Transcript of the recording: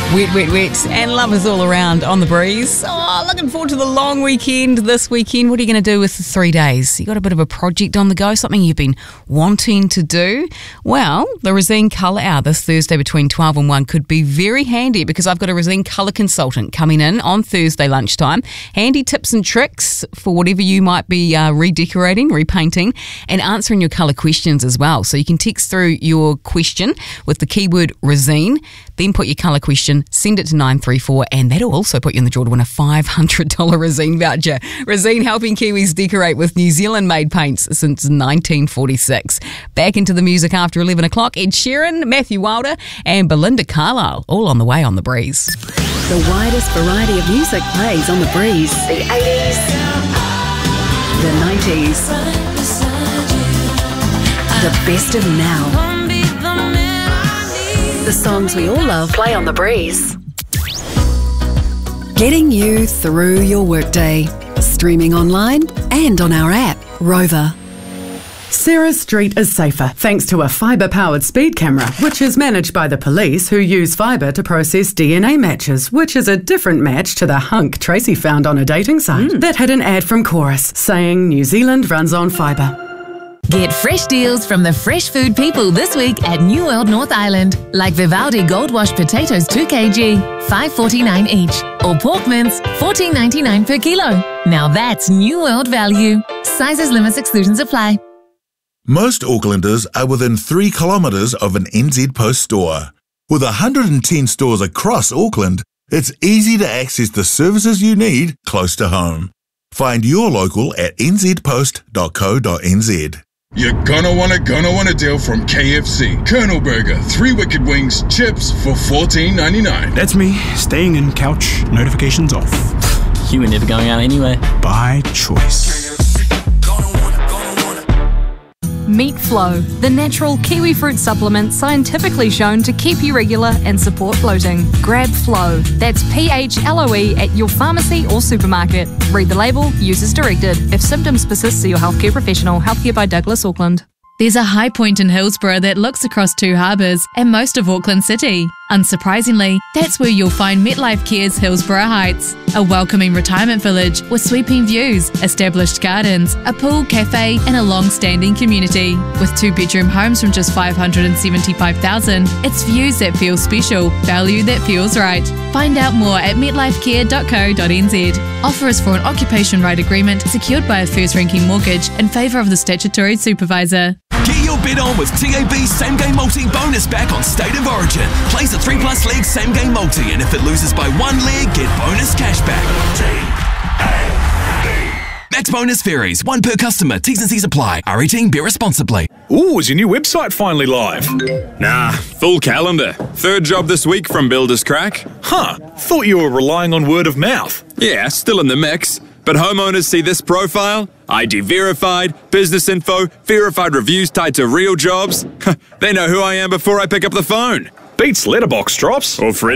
Wet, wet, wet, and love is all around on the breeze. Oh, looking forward to the long weekend this weekend. What are you going to do with the 3 days? You got a bit of a project on the go, something you've been wanting to do? Well, the Resene Colour Hour this Thursday between 12 and 1 could be very handy because I've got a Resene colour consultant coming in on Thursday lunchtime. Handy tips and tricks for whatever you might be redecorating, repainting, and answering your colour questions as well. So you can text through your question with the keyword Resene, then put your colour question, send it to 934, and that'll also put you in the draw to win a $500 Resene voucher. Resene helping Kiwis decorate with New Zealand-made paints since 1946. Back into the music after 11 o'clock. Ed Sheeran, Matthew Wilder, and Belinda Carlisle, all on the way on the breeze. The widest variety of music plays on the breeze. The 80s, the 90s, the best of now. The songs we all love play on the breeze. Getting you through your workday. Streaming online and on our app, Rover. Sarah Street is safer thanks to a fibre-powered speed camera, which is managed by the police who use fibre to process DNA matches, which is a different match to the hunk Tracy found on a dating site. That had an ad from Chorus saying New Zealand runs on fibre. Get fresh deals from the fresh food people this week at New World North Island, like Vivaldi Gold Wash potatoes 2 kg, $5.49 each, or pork mince, $14.99 per kilo. Now that's New World value. Sizes, limits, exclusions apply. Most Aucklanders are within 3 kilometres of an NZ Post store. With 110 stores across Auckland, it's easy to access the services you need close to home. Find your local at nzpost.co.nz. You're gonna want a deal from KFC. Colonel Burger, 3 wicked wings, chips for $14.99. That's me, staying in couch, notifications off. You were never going out anyway. By choice. Meat Flow, the natural kiwi fruit supplement scientifically shown to keep you regular and support bloating. Grab Flow. That's PHLOE at your pharmacy or supermarket. Read the label, use as directed. If symptoms persist, see your healthcare professional. Healthcare by Douglas Auckland. There's a high point in Hillsborough that looks across 2 harbours and most of Auckland City. Unsurprisingly, that's where you'll find MetLife Care's Hillsborough Heights, a welcoming retirement village with sweeping views, established gardens, a pool, cafe and a long-standing community. With 2-bedroom homes from just $575,000, it's views that feel special, value that feels right. Find out more at metlifecare.co.nz. Offer is for an occupation right agreement secured by a first-ranking mortgage in favour of the statutory supervisor. Get your bet on with TAB's Same Game Multi bonus back on State of Origin. Plays the 3+ leg Same Game Multi, and if it loses by 1 leg, get bonus cash back. Max bonus varies. 1 per customer. T's and C's apply. R18, beer responsibly. Ooh, is your new website finally live? Nah, full calendar. 3rd job this week from Builders Crack. Huh, thought you were relying on word of mouth. Yeah, still in the mix. But homeowners see this profile, ID verified, business info, verified reviews tied to real jobs. They know who I am before I pick up the phone. Beats letterbox drops. Or Fred